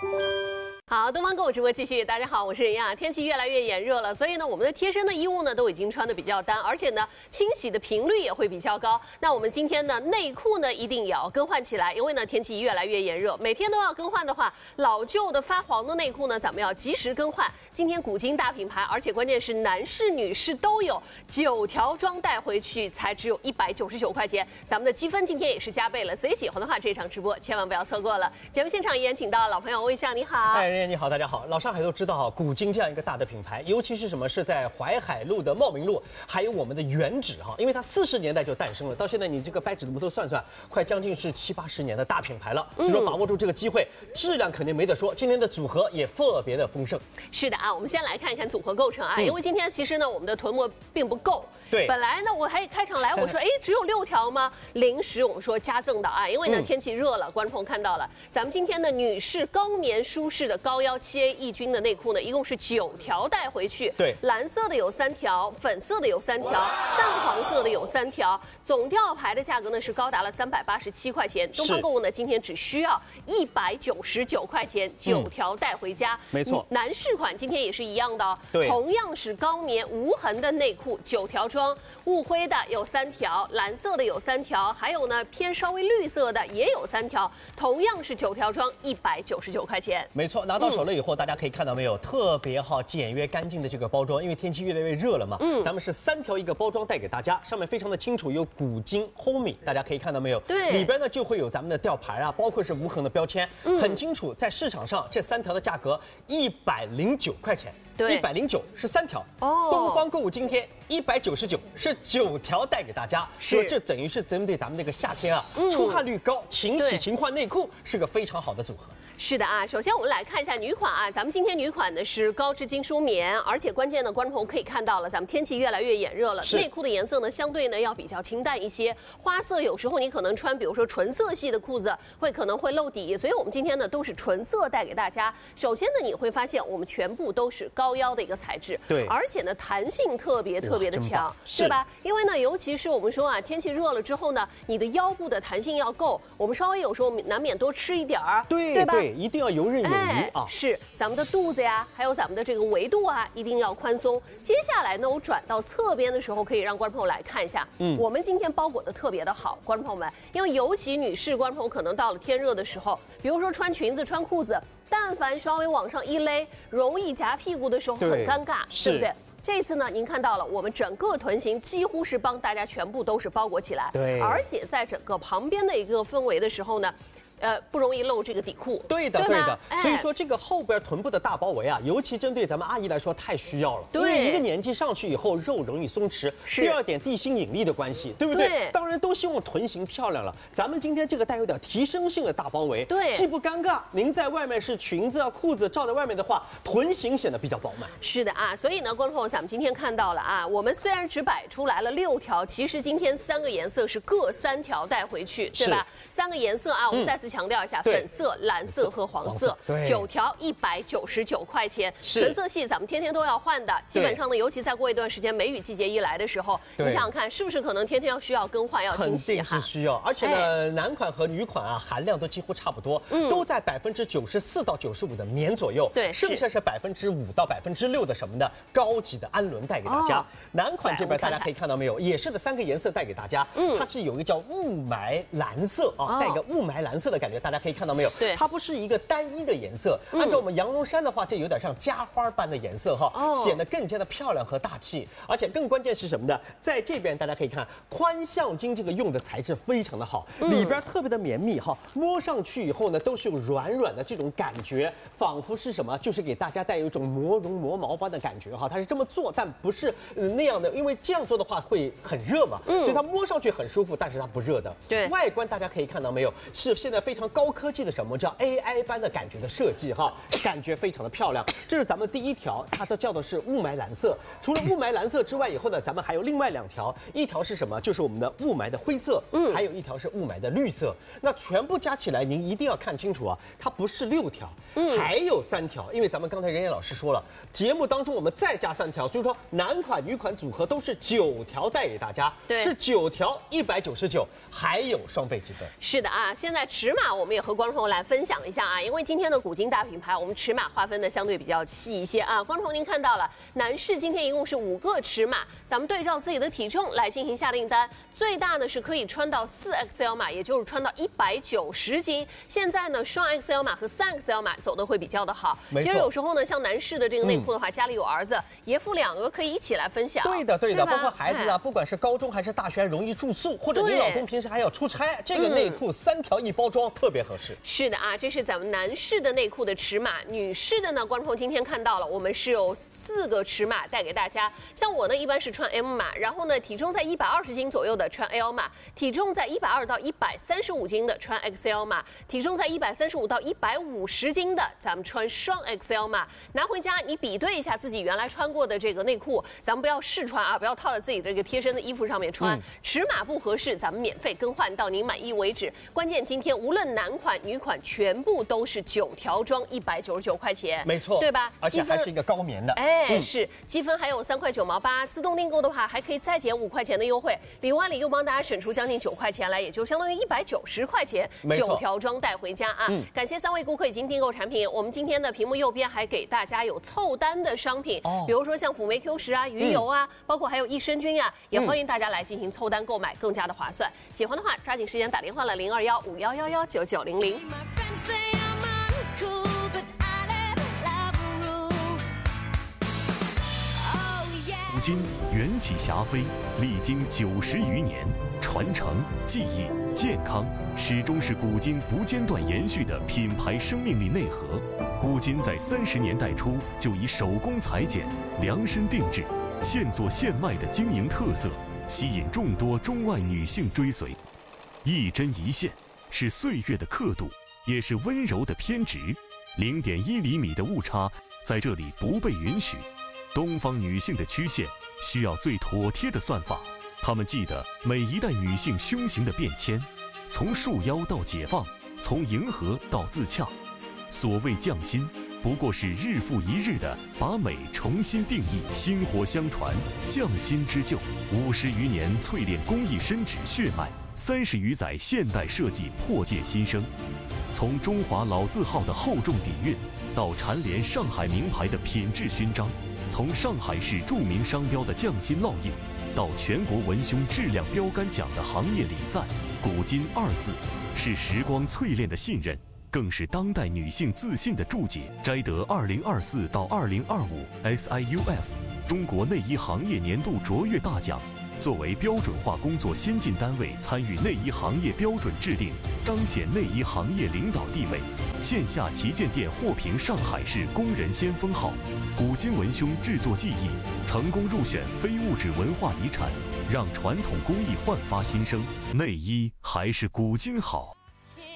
好，东方购物直播继续。大家好，我是任亚。天气越来越炎热了，所以呢，我们的贴身的衣物呢都已经穿的比较单，而且呢，清洗的频率也会比较高。那我们今天呢，内裤呢一定也要更换起来，因为呢天气越来越炎热，每天都要更换的话，老旧的发黄的内裤呢，咱们要及时更换。今天古今大品牌，而且关键是男士、女士都有9条装带回去，才只有199块钱。咱们的积分今天也是加倍了，所以喜欢的话，这场直播千万不要错过了。节目现场依然请到老朋友魏相，你好。 你好，大家好。老上海都知道哈，古今这样一个大的品牌，尤其是什么是在淮海路的茂名路，还有我们的原址哈，因为它40年代就诞生了，到现在你这个掰指头都算算，快将近是70、80年的大品牌了。所以说把握住这个机会，质量肯定没得说。今天的组合也特别的丰盛。 是的啊，我们先来看一看组合构成啊，因为今天其实呢，我们的臀膜并不够。 对， 本来呢，我还开场来我说，只有6条吗？临时我们说加赠的啊，因为呢天气热了，观众朋友看到了，咱们今天的女士高棉舒适的高腰7A 抑菌的内裤呢，一共是9条带回去。 对， 蓝色的有3条，粉色的有3条，淡黄色的有3条，总吊牌的价格呢是高达了387块钱。东方购物呢今天只需要199块钱，9条带回家。 没错， 男士款今天也是一样的哦， 对， 同样是高棉无痕的内裤，9条装，雾灰的有3条，蓝色的有3条，还有呢偏稍微绿色的也有3条，同样是9条装，199块钱。 没错，拿到手了以后，大家可以看到没有，特别好、简约干净的这个包装，因为天气越来越热了嘛。咱们是3条一个包装带给大家，上面非常的清楚，有古今 Homey， 大家可以看到没有？ 对， 里边呢就会有咱们的吊牌啊，包括是无痕的标签，很清楚，在市场上这3条的价格109块钱。 对 ，109是3条。 哦， 东方购物今天199是9条带给大家， 是这等于是针对咱们这个夏天啊，出汗率高，勤洗勤换内裤是个非常好的组合。 是的啊，首先我们来看一下女款啊，咱们今天女款呢是高织金舒棉，而且关键的观众朋友可以看到了，咱们天气越来越炎热了，内裤的颜色呢相对呢要比较清淡一些，花色有时候你可能穿比如说纯色系的裤子可能会漏底，所以我们今天呢都是纯色带给大家。首先呢你会发现我们全部都是高腰的一个材质， 对， 而且呢弹性特别的强，对吧？因为呢尤其是我们说啊天气热了之后呢，你的腰部的弹性要够，我们稍微有时候难免多吃一点儿，对吧？ 一定要游刃有余啊！ 是咱们的肚子呀，还有咱们的这个围度啊，一定要宽松。接下来呢，我转到侧边的时候，可以让观众朋友来看一下。我们今天包裹的特别的好，观众朋友们，因为尤其女士观众朋友可能到了天热的时候，比如说穿裙子、穿裤子，但凡稍微往上一勒，容易夹屁股的时候很尴尬，对不对？这次呢，您看到了，我们整个臀型几乎是帮大家全部都是包裹起来， 对， 而且在整个旁边的一个氛围的时候呢。不容易露这个底裤。 对的。所以说这个后边臀部的大包围啊，尤其针对咱们阿姨来说太需要了。因为一个年纪上去以后，肉容易松弛。第二点，地心引力的关系，对不对？当然都希望臀型漂亮了。咱们今天这个带有点提升性的大包围，既不尴尬，您在外面是裙子啊、裤子罩在外面的话，臀型显得比较饱满。 是的啊，所以呢，观众朋友，咱们今天看到了啊，我们虽然只摆出来了6条，其实今天3个颜色是各3条带回去，对吧？3个颜色啊，我们再次强调一下，粉色、蓝色和黄色，9条199块钱。纯色系咱们天天都要换的，基本上呢，尤其再过一段时间梅雨季节一来的时候，你想想看，是不是可能天天要需要更换、要清洗？ 肯定是需要，而且呢，男款和女款啊，含量都几乎差不多，都在94%到95%的棉左右， 对， 剩下是5%到6%的什么的高级的氨纶带给大家。男款这边大家可以看到没有，也是的3个颜色带给大家，它是有一个叫雾霾蓝色啊，带个雾霾蓝色的感觉，大家可以看到没有？ 对， 它不是一个单一的颜色，按照我们羊绒衫的话，这有点像家花般的颜色哈，显得更加的漂亮和大气。而且更关键是什么呢？在这边大家可以看宽橡筋这个用的材质非常的好，里边特别的绵密哈，摸上去以后呢都是有软软的这种感觉，仿佛是什么？就是给大家带有一种磨绒磨毛般的感觉哈。它是这么做，但不是那样的，因为这样做的话会很热嘛，所以它摸上去很舒服，但是它不热的。 对， 外观大家可以看到没有？是现在非常高科技的什么叫 AI 般的感觉的设计哈，感觉非常的漂亮。这是咱们第1条，它都叫的是雾霾蓝色。除了雾霾蓝色之外，以后呢，咱们还有另外2条，一条是什么？就是我们的雾霾的灰色，还有一条是雾霾的绿色。那全部加起来，您一定要看清楚啊，它不是6条，还有3条。因为咱们刚才任燕老师说了，节目当中我们再加3条，所以说男款女款组合都是9条带给大家，是9条199，还有双倍积分。 是的啊，现在尺码我们也和观众朋友来分享一下啊，因为今天的古今大品牌，我们尺码划分的相对比较细一些啊。观众朋友您看到了，男士今天一共是5个尺码，咱们对照自己的体重来进行下订单，最大呢是可以穿到4XL 码，也就是穿到190斤。现在呢，双 XL 码和3XL 码走的会比较的好。其实有时候呢，像男士的这个内裤的话，家里有儿子，爷父2个可以一起来分享。 对的，包括孩子啊，不管是高中还是大学，容易住宿，或者你老公平时还要出差，这个内裤3条一包装特别合适。 是的啊，这是咱们男士的内裤的尺码，女士的呢，观众今天看到了，我们是有4个尺码带给大家。像我呢，一般是穿 M 码，然后呢，体重在120斤左右的穿 L 码，体重在120到135斤的穿 XL 码，体重在135到150斤的咱们穿双 XL 码。拿回家你比对一下自己原来穿过的这个内裤，咱们不要试穿啊，不要套在自己的这个贴身的衣服上面穿，尺码不合适，咱们免费更换到您满意为止。关键今天无论男款女款，全部都是9条装199块钱， 没错， 对吧？ 而且还是一个高棉的， 是积分还有3块9毛8，自动订购的话还可以再减5块钱的优惠，里外里又帮大家省出将近9块钱来，也就相当于190块钱，9条装带回家啊！感谢3位顾客已经订购产品，我们今天的屏幕右边还给大家有凑单的商品，比如说像辅酶 Q10啊、鱼油啊，包括还有益生菌啊，也欢迎大家来进行凑单购买，更加的划算。喜欢的话，抓紧时间打电话了0215119900。 古今缘起霞飞，历经90余年，传承、技艺、健康，始终是古今不间断延续的品牌生命力内核。古今在30年代初就以手工裁剪、量身定制、现做现卖的经营特色，吸引众多中外女性追随。一针一线，是岁月的刻度，也是温柔的偏执。0.1厘米的误差在这里不被允许。东方女性的曲线需要最妥帖的算法。她们记得每一代女性胸型的变迁，从束腰到解放，从迎合到自洽。所谓匠心，不过是日复一日的把美重新定义，薪火相传，匠心织就。50余年淬炼工艺深植血脉，30余载现代设计破界新生。从中华老字号的厚重底蕴，到蝉联上海名牌的品质勋章，从上海市著名商标的匠心烙印，到全国文胸质量标杆奖的行业礼赞，古今2字是时光淬炼的信任，更是当代女性自信的注解。摘得2024到2025 SIUF 中国内衣行业年度卓越大奖。作为标准化工作先进单位，参与内衣行业标准制定，彰显内衣行业领导地位。线下旗舰店获评上海市工人先锋号。古今文胸制作技艺成功入选非物质文化遗产，让传统工艺焕发新生。内衣还是古今好。